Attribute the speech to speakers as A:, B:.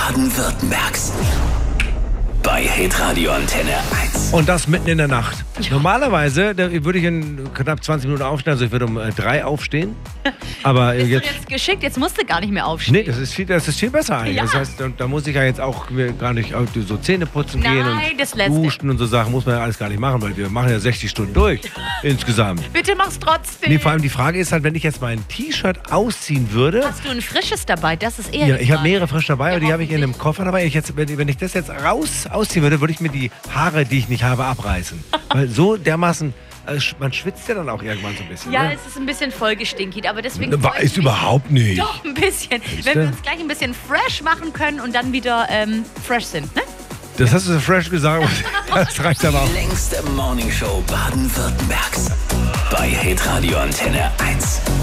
A: Baden-Württembergs. Bei Hitradio Antenne 1.
B: Und das mitten in der Nacht. Normalerweise würde ich in knapp 20 Minuten aufstehen, also ich würde um 3 aufstehen. Aber
C: Bist
B: jetzt,
C: du jetzt geschickt? Jetzt musst du gar nicht mehr aufstehen.
B: nee, das ist viel besser eigentlich.
C: Ja.
B: Das heißt, da muss ich ja jetzt auch gar nicht so Zähne putzen gehen
C: Nein,
B: und
C: das Letzte.
B: duschen und so Sachen. Muss man ja alles gar nicht machen, weil wir machen ja 60 Stunden durch insgesamt.
C: Bitte mach's trotzdem.
B: Nee, vor allem die Frage ist halt, wenn ich jetzt mein T-Shirt ausziehen würde.
C: Hast du ein frisches dabei? Das ist eher
B: Ja,
C: die
B: ich habe
C: Frage.
B: mehrere frisch dabei,
C: Ja,
B: aber die habe ich in einem
C: hoffentlich.
B: Koffer dabei. Wenn ich das jetzt ausziehen würde, würde ich mir die Haare, die ich nicht habe, abreißen. Weil so dermaßen, man schwitzt ja dann auch irgendwann so ein bisschen.
C: Ja,
B: ne?
C: es ist ein bisschen vollgestinkt, aber deswegen...
B: War
C: freue ich
B: ist
C: mich
B: überhaupt nicht.
C: Doch, ein bisschen. Wenn wir uns gleich ein bisschen fresh machen können und dann wieder fresh sind, ne?
B: Das hast du so fresh gesagt, das reicht aber auch.
A: Die längste Morningshow Baden-Württembergs. Bei Hitradio Antenne 1.